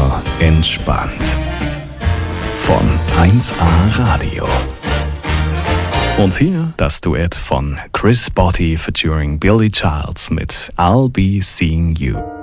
Super entspannt. Von 1A Radio. Und hier das Duett von Chris Botti featuring Billy Childs mit I'll Be Seeing You.